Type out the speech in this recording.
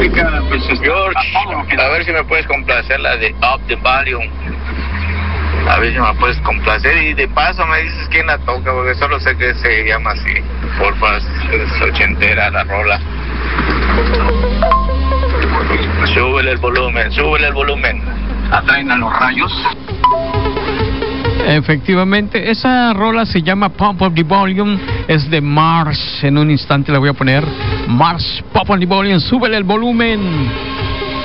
George, a ver si me puedes complacer la de Up the Volume. A ver si me puedes complacer y de paso me dices quién la toca, porque solo sé que se llama así. Porfa, es ochentera la rola. Súbele el volumen, súbele el volumen. Atraen a los rayos. Efectivamente, esa rola se llama Pump Up the Volume, es de Mars. En un instante la voy a poner. Mars, Pump Up the Volume, súbele el volumen.